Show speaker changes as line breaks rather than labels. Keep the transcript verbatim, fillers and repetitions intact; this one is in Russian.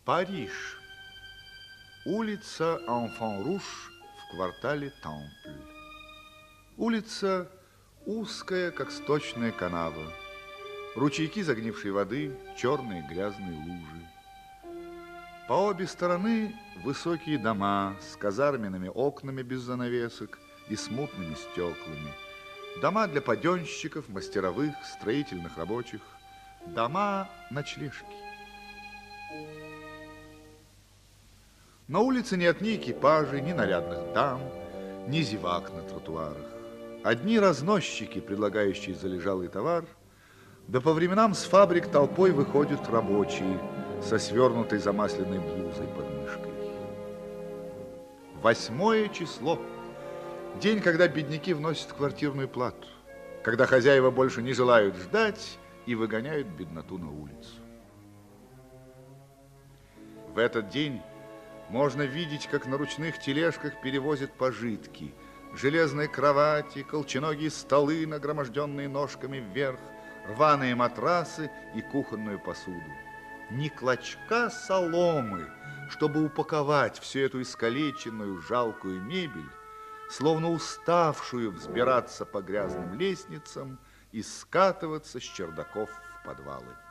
Париж. Улица Enfant-Rouge в квартале Темпль. Улица узкая, как сточная канава. Ручейки загнившей воды, черные грязные лужи. По обе стороны высокие дома с казарменными окнами без занавесок и смутными стеклами. Дома для паденщиков, мастеровых, строительных рабочих. Дома-ночлежки. На улице нет ни экипажей, ни нарядных дам, ни зевак на тротуарах. Одни разносчики, предлагающие залежалый товар, да по временам с фабрик толпой выходят рабочие со свернутой замасленной блузой под мышкой. Восьмое число. День, когда бедняки вносят квартирную плату, когда хозяева больше не желают ждать и выгоняют бедноту на улицу. В этот день можно видеть, как на ручных тележках перевозят пожитки, железные кровати, колченогие столы, нагроможденные ножками вверх, рваные матрасы и кухонную посуду. Ни клочка соломы, чтобы упаковать всю эту искалеченную, жалкую мебель, словно уставшую взбираться по грязным лестницам и скатываться с чердаков в подвалы.